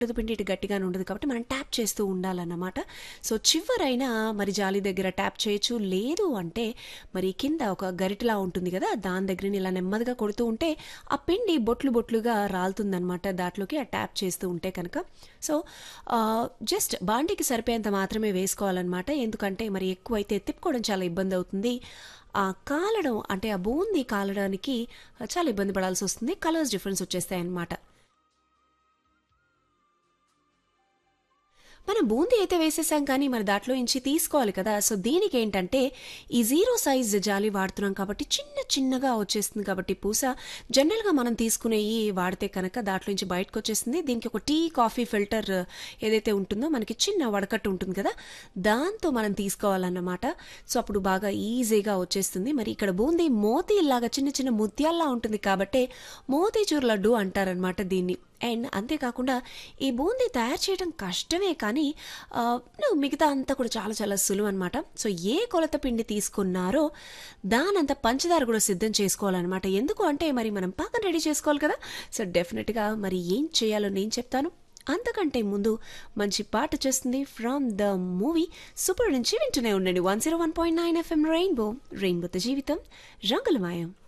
ఉండదు పిండి, ఇటు గట్టిగానే ఉండదు కాబట్టి మనం ట్యాప్ చేస్తూ ఉండాలన్నమాట. సో చివరైనా మరి జాలి దగ్గర ట్యాప్ చేయొచ్చు. లేదు అంటే మరి కింద ఒక గరిటెలా ఉంటుంది కదా, దాని దగ్గరని ఇలా నెమ్మదిగా కొడుతూ ఉంటే ఆ పిండి బొట్లు బొట్లుగా రాలుతుందనమాట దాంట్లోకి, ఆ ట్యాప్ చేస్తూ ఉంటే కనుక. సో జస్ట్ బాండీకి సరిపోయేంత మాత్రమే వేసుకోవాలన్నమాట. ఎందుకంటే మరి ఎక్కువైతే తిప్పుకోవడం చాలా ఇబ్బంది అవుతుంది. ఆ కాలడం అంటే ఆ బూందీ కాలడానికి చాలా ఇబ్బంది పడాల్సి వస్తుంది, కలర్స్ డిఫరెన్స్ వచ్చేస్తాయి అన్నమాట. మనం బూందీ అయితే వేసేసాం కానీ మరి దాంట్లో నుంచి తీసుకోవాలి కదా. సో దీనికి ఏంటంటే ఈ జీరో సైజ్ జాలి వాడుతున్నాం కాబట్టి చిన్న చిన్నగా వచ్చేస్తుంది కాబట్టి పూస. జనరల్గా మనం తీసుకునే ఈ వాడితే కనుక దాంట్లో నుంచి బయటకు వచ్చేస్తుంది. దీనికి ఒక టీ కాఫీ ఫిల్టర్ ఏదైతే ఉంటుందో మనకి చిన్న వడకట్టు ఉంటుంది కదా, దాంతో మనం తీసుకోవాలన్నమాట. సో అప్పుడు బాగా ఈజీగా వచ్చేస్తుంది. మరి ఇక్కడ బూందీ మోతీలాగా చిన్న చిన్న ముత్యాల్లా ఉంటుంది కాబట్టి మోతీచూర్ లడ్డు అంటారనమాట దీన్ని. అండ్ అంతేకాకుండా ఈ బూందీ తయారు చేయడం కష్టమే కానీ మిగతా అంతా కూడా చాలా చాలా సులువు అనమాట. సో ఏ కొలత పిండి తీసుకున్నారో దానంతా పంచదార కూడా సిద్ధం చేసుకోవాలన్నమాట. ఎందుకు అంటే మరి మనం పాకం రెడీ చేసుకోవాలి కదా. సో డెఫినెట్గా మరి ఏం చేయాలో నేను చెప్తాను. అంతకంటే ముందు మంచి పాట చేస్తుంది ఫ్రమ్ ద మూవీ సూపర్ నుంచి వింటూనే ఉండండి 101.9 FM రెయిన్బో, రెయిన్బోతో జీవితం రంగులమయం.